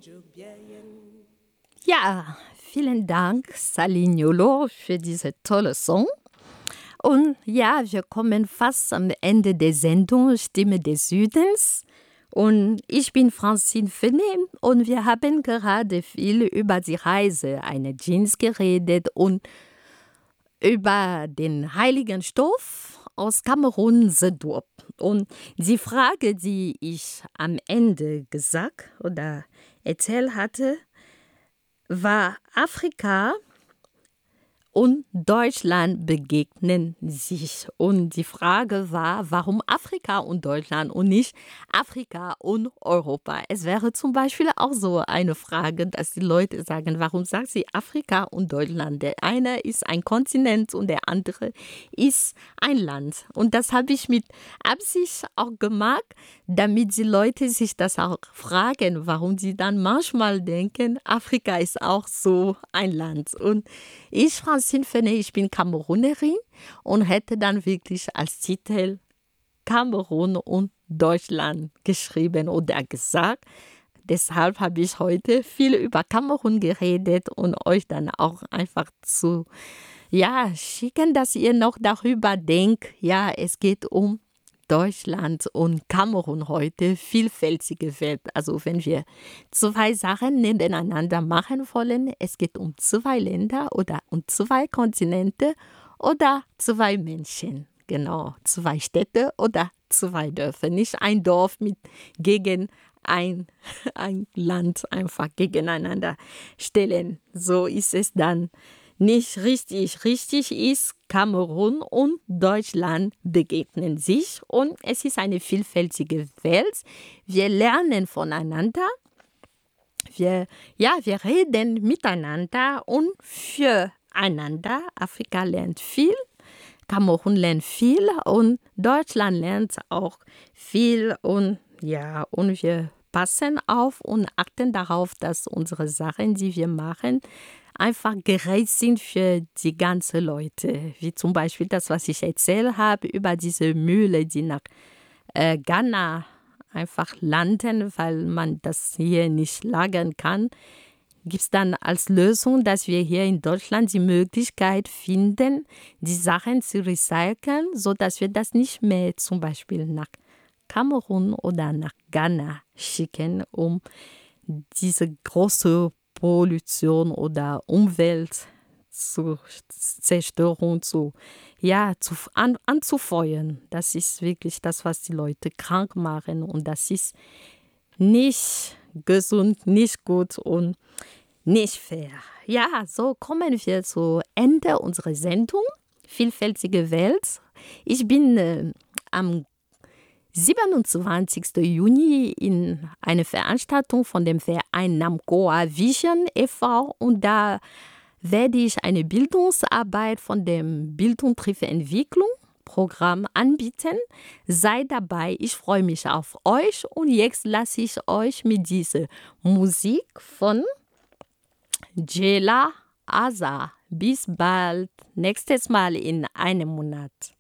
Ja, vielen Dank, Salignolo, für diese tolle Song. Und ja, wir kommen fast am Ende der Sendung Stimme des Südens. Und ich bin Francine Fenet und wir haben gerade viel über die Reise einer Jeans geredet und über den heiligen Stoff aus Kamerun, Sedurp. Und die Frage, die ich am Ende gesagt oder erzählt hatte, war Afrika und Deutschland begegnen sich. Und die Frage war, warum Afrika und Deutschland und nicht Afrika und Europa? Es wäre zum Beispiel auch so eine Frage, dass die Leute sagen, warum sagt sie Afrika und Deutschland? Der eine ist ein Kontinent und der andere ist ein Land. Und das habe ich mit Absicht auch gemacht, damit die Leute sich das auch fragen, warum sie dann manchmal denken, Afrika ist auch so ein Land. Und Francine Fenet, ich bin Kamerunerin und hätte dann wirklich als Titel Kamerun und Deutschland geschrieben oder gesagt. Deshalb habe ich heute viel über Kamerun geredet und euch dann auch einfach zu schicken, dass ihr noch darüber denkt. Ja, es geht um Deutschland und Kamerun heute, vielfältige Welt. Also wenn wir zwei Sachen nebeneinander machen wollen, es geht um zwei Länder oder um zwei Kontinente oder zwei Menschen. Genau, zwei Städte oder zwei Dörfer. Nicht ein Dorf gegen ein Land einfach gegeneinander stellen. So ist es dann nicht richtig. Richtig ist, Kamerun und Deutschland begegnen sich und es ist eine vielfältige Welt. Wir lernen voneinander, wir reden miteinander und füreinander. Afrika lernt viel, Kamerun lernt viel und Deutschland lernt auch viel und wir passen auf und achten darauf, dass unsere Sachen, die wir machen, einfach gerecht sind für die ganzen Leute. Wie zum Beispiel das, was ich erzählt habe über diese Mühle, die nach Ghana einfach landen, weil man das hier nicht lagern kann. Gibt es dann als Lösung, dass wir hier in Deutschland die Möglichkeit finden, die Sachen zu recyceln, sodass wir das nicht mehr zum Beispiel nach Kamerun oder nach Ghana schicken, um diese große Pollution oder Umweltzerstörung anzufeuern. Das ist wirklich das, was die Leute krank machen und das ist nicht gesund, nicht gut und nicht fair. Ja, so kommen wir zu Ende unserer Sendung, Vielfältige Welt. Ich bin am 27. Juni in einer Veranstaltung von dem Verein Namcoa Vision e.V. und da werde ich eine Bildungsarbeit von dem Bildung trifft Entwicklung Programm anbieten. Seid dabei, ich freue mich auf euch und jetzt lasse ich euch mit dieser Musik von Jela Asa. Bis bald, nächstes Mal in einem Monat.